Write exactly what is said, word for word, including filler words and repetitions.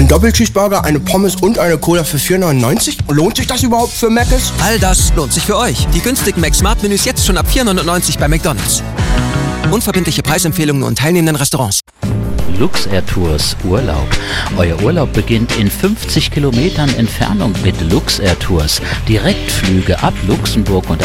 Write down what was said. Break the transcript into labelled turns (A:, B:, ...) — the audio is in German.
A: Ein Doppelcheeseburger, eine Pommes und eine Cola für vier neunundneunzig? Lohnt sich das überhaupt für Mc's?
B: All das lohnt sich für euch. Die günstigen Mac-Smart-Menüs jetzt schon ab vier neunundneunzig bei McDonald's. Unverbindliche Preisempfehlungen und teilnehmenden Restaurants.
C: Luxair Tours Urlaub. Euer Urlaub beginnt in fünfzig Kilometern Entfernung mit Luxair Tours. Direktflüge ab Luxemburg und